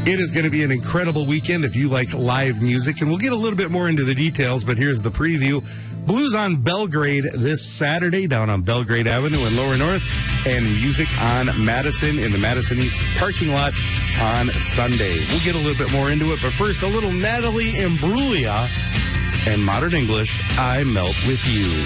It is going to be an incredible weekend if you like live music, and we'll get a little bit more into the details, but here's the preview. Blues on Belgrade this Saturday down on Belgrade Avenue in Lower North, and music on Madison in the Madison East parking lot on Sunday. We'll get a little bit more into it, but first, a little Natalie Imbruglia and Modern English, I Melt With You.